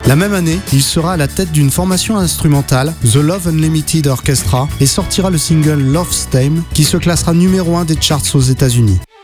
La même année, il sera à la tête d'une formation instrumentale, The Love Unlimited Orchestra, et sortira le single Love's Theme, qui se classera numéro 1 des charts aux États-Unis.